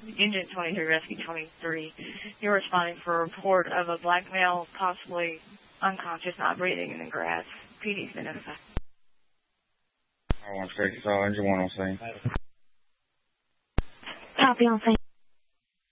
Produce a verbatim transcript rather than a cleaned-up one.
Engine twenty-three, Rescue twenty-three. You're responding for a report of a black male, possibly unconscious, not breathing in the grass. P D's been notified. I want to say, so engine one on scene. Copy on scene.